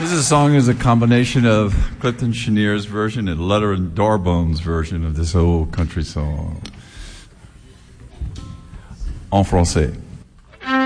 This song is a combination of Clifton Cheniere's version and Leonard Darbone's version of this old country song. En français.